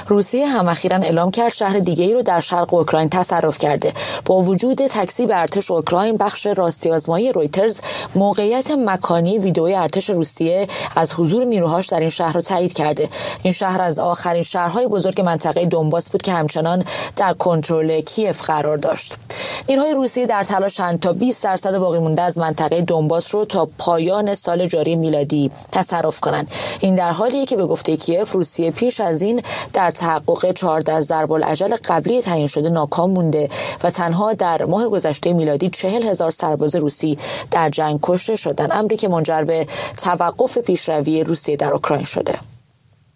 روسیه هم اخیراً اعلام کرد شهر دیگه‌ای رو در شرق اوکراین تصرف کرده. با وجود تکذیب ارتش اوکراین، بخش راستی آزمایی رویترز موقعیت مکانی ویدئوی ارتش روسیه از حضور نیروهاش در این شهر رو تایید کرده. این شهر از آخرین شهرهای بزرگ منطقه دونباس بود که همچنان در کنترل کیف قرار داشت. نیروهای روسیه در تلاشند تا 20% باقی مونده از منطقه دونباس رو تا پایان سال جاری میلادی تصرف کنند. این در حالیه که به گفته کیف روسیه پیش از این در تحقق 14 ضرب‌الاجل قبلی تعیین شده ناکام مونده و تنها در ماه گذشته میلادی 40,000 سرباز روسی در جنگ کشته شدند، امری که منجر به توقف پیشروی روسیه در اوکراین شده.